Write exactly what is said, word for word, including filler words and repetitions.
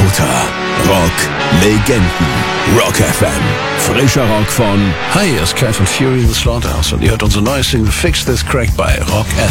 Lauter Rock-Legenden. Rock F M. Frischer Rock von... Hi, hier ist Cat von Fury in the Slaughterhouse und ihr hört unsere neue Single Fix This Crack bei Rock F M.